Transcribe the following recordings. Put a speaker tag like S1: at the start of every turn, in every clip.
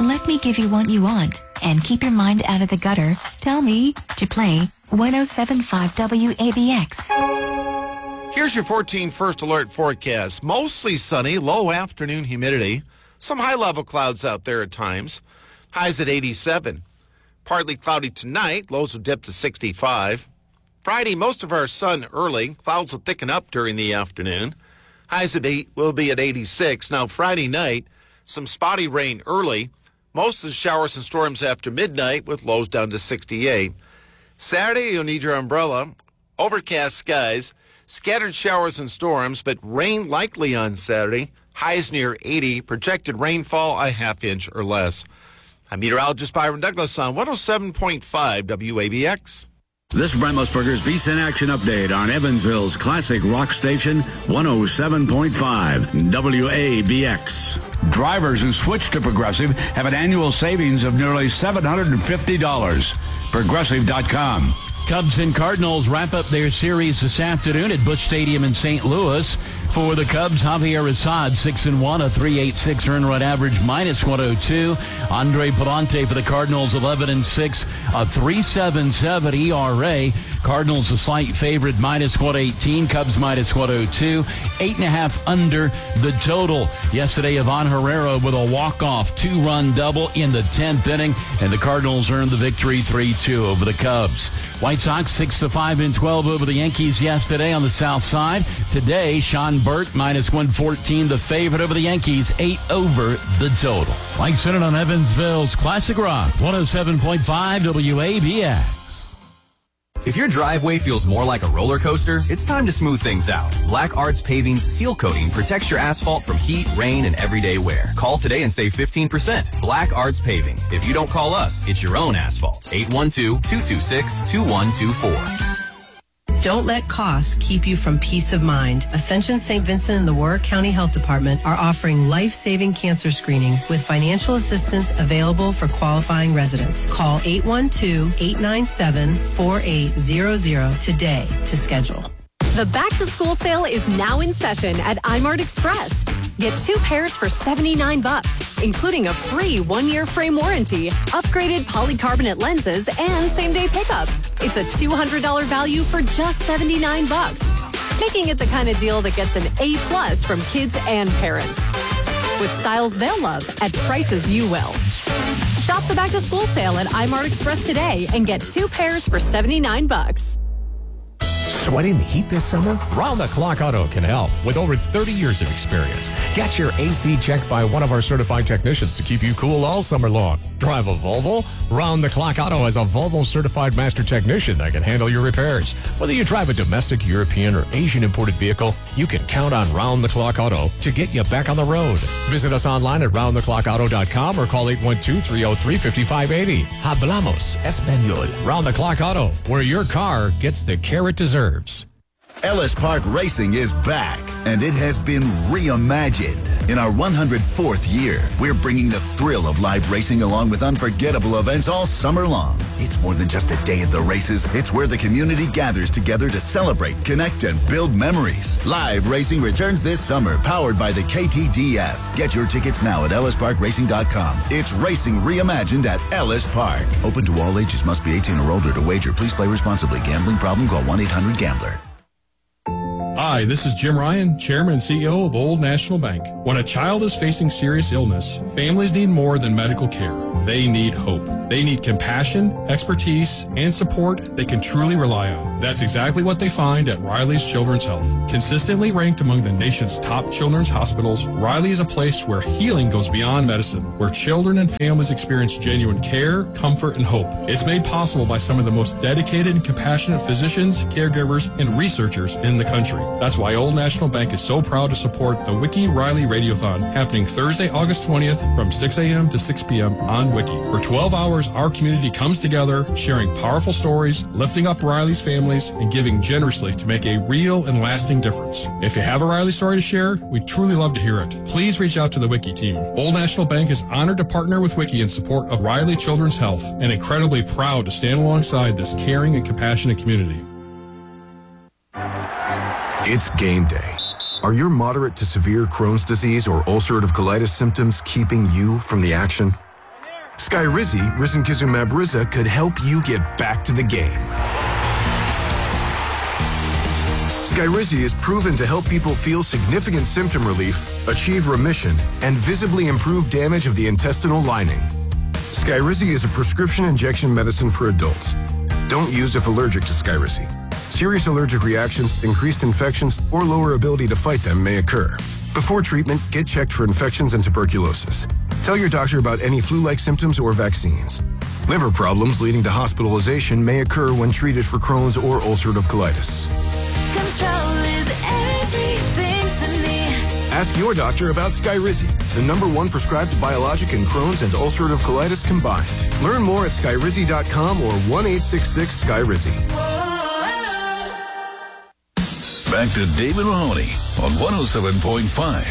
S1: Let me give you what you want, and keep your mind out of the gutter. Tell me to play 107.5 WABX.
S2: Here's your 14 first alert forecast. Mostly sunny, low afternoon humidity. Some high-level clouds out there at times. Highs at 87. Partly cloudy tonight. Lows will dip to 65. Friday, most of our sun early. Clouds will thicken up during the afternoon. Highs will be at 86. Now, Friday night, some spotty rain early. Most of the showers and storms after midnight with lows down to 68. Saturday, you'll need your umbrella. Overcast skies. Scattered showers and storms, but rain likely on Saturday. Highs near 80. Projected rainfall a half inch or less. I'm meteorologist Byron Douglas on 107.5 WABX.
S3: This is Brent Musburger's VSiN Action Update on Evansville's classic rock station, 107.5 WABX.
S4: Drivers who switch to Progressive have an annual savings of nearly $750. Progressive.com.
S5: Cubs and Cardinals wrap up their series this afternoon at Busch Stadium in St. Louis. For the Cubs, Javier Assad, 6-1, a 3.86 earned run average, minus 102. Andre Palante for the Cardinals, 11-6, a 3.77 ERA. Cardinals a slight favorite, minus 118. Cubs minus 102. 8.5 under the total. Yesterday, Ivan Herrera with a walk-off 2-run double in the 10th inning, and the Cardinals earned the victory 3-2 over the Cubs. White Sox 6-5-12 over the Yankees yesterday on the south side. Today, Sean Burke minus 114, the favorite over the Yankees, 8 over the total. Mike Senate on Evansville's Classic Rock, 107.5 WABX.
S6: If your driveway feels more like a roller coaster, it's time to smooth things out. Black Arts Paving's seal coating protects your asphalt from heat, rain, and everyday wear. Call today and save 15%. Black Arts Paving. If you don't call us, it's your own asphalt. 812-226-2124.
S7: Don't let costs keep you from peace of mind. Ascension St. Vincent and the Warwick County Health Department are offering life-saving cancer screenings with financial assistance available for qualifying residents. Call 812-897-4800 today to schedule.
S8: The back-to-school sale is now in session at iMart Express. Get 2 pairs for $79, including a free 1-year frame warranty, upgraded polycarbonate lenses, and same-day pickup. It's a $200 value for just $79, making it the kind of deal that gets an A+ from kids and parents. With styles they'll love at prices you will. Shop the back-to-school sale at iMart Express today and get 2 pairs for $79.
S9: Sweating the heat this summer? Round the Clock Auto can help with over 30 years of experience. Get your AC checked by one of our certified technicians to keep you cool all summer long. Drive a Volvo? Round the Clock Auto has a Volvo certified master technician that can handle your repairs. Whether you drive a domestic, European, or Asian imported vehicle, you can count on Round the Clock Auto to get you back on the road. Visit us online at roundtheclockauto.com or call 812-303-5580. Hablamos Español. Round the Clock Auto, where your car gets the care it deserves.
S10: Ellis Park Racing is back, and it has been reimagined. In our 104th year, we're bringing the thrill of live racing along with unforgettable events all summer long. It's more than just a day at the races. It's where the community gathers together to celebrate, connect, and build memories. Live racing returns this summer, powered by the KTDF. Get your tickets now at ellisparkracing.com. It's racing reimagined at Ellis Park. Open to all ages. Must be 18 or older to wager. Please play responsibly. Gambling problem? Call 1-800-GAMBLER.
S11: Hi, this is Jim Ryan, Chairman and CEO of Old National Bank. When a child is facing serious illness, families need more than medical care. They need hope. They need compassion, expertise, and support they can truly rely on. That's exactly what they find at Riley's Children's Health. Consistently ranked among the nation's top children's hospitals, Riley is a place where healing goes beyond medicine, where children and families experience genuine care, comfort, and hope. It's made possible by some of the most dedicated and compassionate physicians, caregivers, and researchers in the country. That's why Old National Bank is so proud to support the Wiki Riley Radiothon happening Thursday, August 20th from 6 a.m. to 6 p.m. on Wiki. For 12 hours, our community comes together, sharing powerful stories, lifting up Riley's families, and giving generously to make a real and lasting difference. If you have a Riley story to share, we'd truly love to hear it. Please reach out to the Wiki team. Old National Bank is honored to partner with Wiki in support of Riley Children's Health and incredibly proud to stand alongside this caring and compassionate community.
S12: It's game day. Are your moderate to severe Crohn's disease or ulcerative colitis symptoms keeping you from the action? Skyrizi, risankizumab Riza, could help you get back to the game. Skyrizi is proven to help people feel significant symptom relief, achieve remission, and visibly improve damage of the intestinal lining. Skyrizi is a prescription injection medicine for adults. Don't use if allergic to Skyrizi. Serious allergic reactions, increased infections, or lower ability to fight them may occur. Before treatment, get checked for infections and tuberculosis. Tell your doctor about any flu-like symptoms or vaccines. Liver problems leading to hospitalization may occur when treated for Crohn's or ulcerative colitis.
S13: Control is everything to me.
S12: Ask your doctor about Skyrizi, the #1 prescribed biologic in Crohn's and ulcerative colitis combined. Learn more at skyrizi.com or 1-866-SKYRIZI.
S14: Back to David Mahoney on 107.5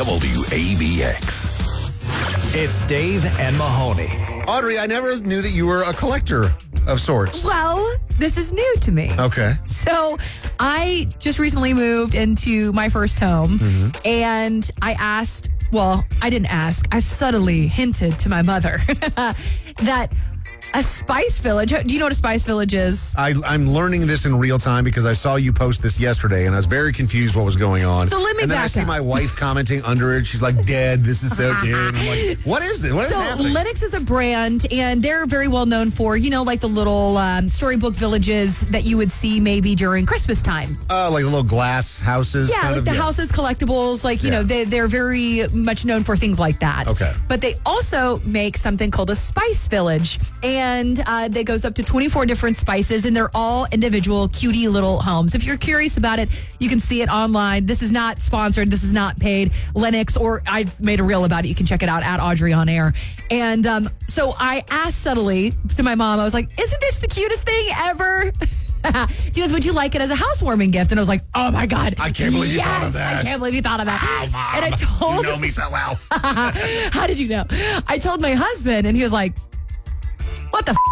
S14: WABX.
S15: It's Dave and Mahoney.
S16: Audrey, I never knew that you were a collector of sorts.
S17: Well, this is new to me.
S16: Okay.
S17: So I just recently moved into my first home, and I asked, well, I didn't ask, I subtly hinted to my mother that a Spice Village, do you know what a Spice Village is?
S16: I'm learning this in real time because I saw you post this yesterday, and I was very confused what was going on.
S17: So let me
S16: And then I
S17: back
S16: see
S17: up.
S16: my wife commenting under it. She's like, Dad, this is so cute. And I'm like, what is it? What is happening?
S17: Lennox is a brand, and they're very well known for, you know, like the little storybook villages that you would see maybe during Christmas time.
S16: Like little glass houses?
S17: Yeah, like the houses, collectibles, like, you know, they're very much known for things like that.
S16: Okay.
S17: But they also make something called a Spice Village, and that goes up to 24 different spices, and they're all individual cutie little homes. If you're curious about it, you can see it online. This is not sponsored. This is not paid. Lennox, or I've made a reel about it. You can check it out at Audrey on Air. And so I asked subtly to my mom, I was like, isn't this the cutest thing ever? She goes, would you like it as a housewarming gift? And I was like, oh my God.
S16: I can't believe you thought of that.
S17: I can't believe you thought of that.
S16: Oh, Mom,
S17: and I told
S16: you know me so well.
S17: How did you know? I told my husband, and he was like, what the f?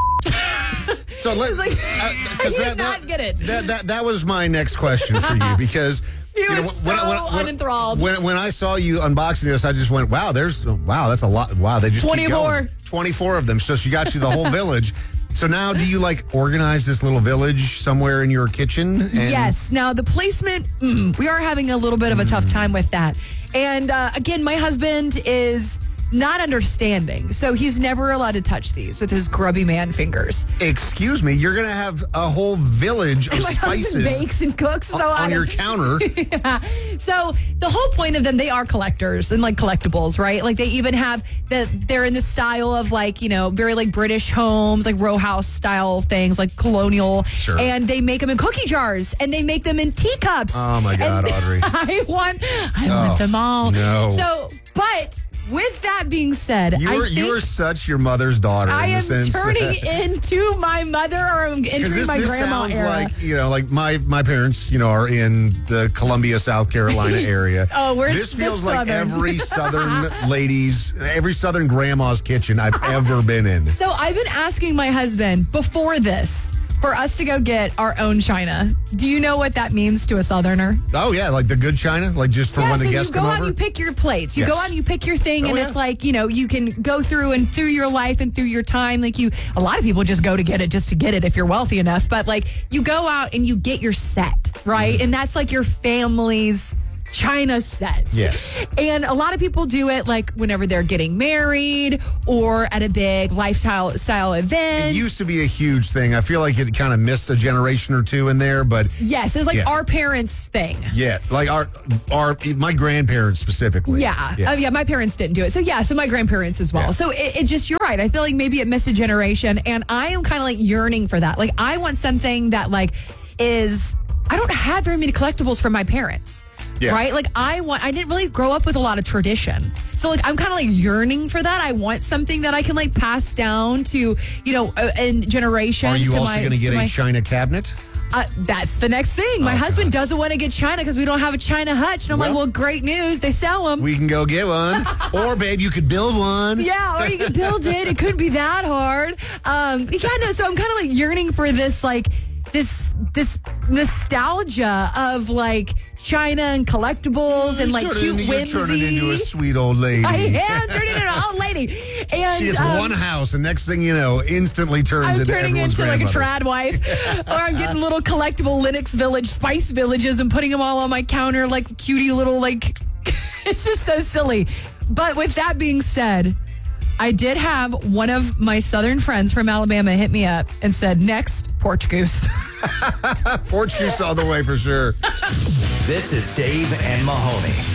S16: So let's
S17: like, I did not get it.
S16: That was my next question for you because
S17: he was unenthralled.
S16: When I saw you unboxing this, I just went, wow, that's a lot. Wow, they just
S17: 24.
S16: keep going. 24 of them. So she got you the whole village. So now do you like organize this little village somewhere in your kitchen?
S17: Yes. Now the placement, we are having a little bit of a tough time with that. And again, my husband is not understanding. So he's never allowed to touch these with his grubby man fingers.
S16: Excuse me, you're going to have a whole village of
S17: and my
S16: spices
S17: husband bakes and cooks so
S16: on your counter.
S17: Yeah. So the whole point of them, they are collectors and like collectibles, right? Like they even have they're in the style of like, you know, very like British homes, like row house style things, like colonial.
S16: Sure.
S17: And they make them in cookie jars and they make them in teacups.
S16: Oh my God,
S17: and
S16: Audrey.
S17: I want them all.
S16: No.
S17: So, but with that being said,
S16: you are such your mother's daughter.
S17: I
S16: in the
S17: am
S16: sense
S17: turning into my mother, or I'm entering my grandma
S16: sounds
S17: era.
S16: like, you know, like my parents, you know, are in the Columbia, South Carolina area.
S17: Oh, we're
S16: this feels
S17: southern.
S16: like every southern every southern grandma's kitchen I've ever been in.
S17: So I've been asking my husband before this for us to go get our own china. Do you know what that means to a southerner?
S16: Oh yeah, like the good china, like just for when the guests come over.
S17: You go out and you pick your plates. You
S16: Yes.
S17: go out and you pick your thing, and
S16: yeah.
S17: it's like, you know, you can go through your life and through your time. Like a lot of people just go to get it just to get it if you're wealthy enough. But like you go out and you get your set, right? And that's like your family's china sets.
S16: Yes.
S17: And a lot of people do it like whenever they're getting married or at a big lifestyle event.
S16: It used to be a huge thing. I feel like it kind of missed a generation or two in there, but
S17: Yes, it was like
S16: yeah.
S17: our parents' thing.
S16: Yeah, like my grandparents specifically.
S17: Yeah. My parents didn't do it. So my grandparents as well.
S16: Yeah.
S17: So it just, you're right. I feel like maybe it missed a generation, and I am kind of like yearning for that. Like I want something that like I don't have very many collectibles from my parents.
S16: Yeah.
S17: Right? Like I didn't really grow up with a lot of tradition. So like I'm kind of like yearning for that. I want something that I can like pass down to, you know, in generations.
S16: Are you
S17: to
S16: also going to get a china cabinet?
S17: That's the next thing. My husband doesn't want to get china because we don't have a china hutch. And I'm like, well, great news. They sell them.
S16: We can go get one. Or, babe, you could build one.
S17: Yeah, or you can build it. It couldn't be that hard. So I'm kind of like yearning for this, like, this nostalgia of like china and collectibles and like cute whimsy.
S16: You're turning into a sweet old lady.
S17: I am turning into an old lady. And
S16: she has one house, and next thing you know, instantly turns into
S17: turning
S16: everyone's
S17: into like a
S16: grandmother.
S17: trad wife. Or I'm getting little collectible Linux Village spice villages and putting them all on my counter like cutie little like. It's just so silly. But with that being said, I did have one of my southern friends from Alabama hit me up and said, next, porch goose.
S16: Porch goose all the way for sure.
S15: This is Dave and Mahoney.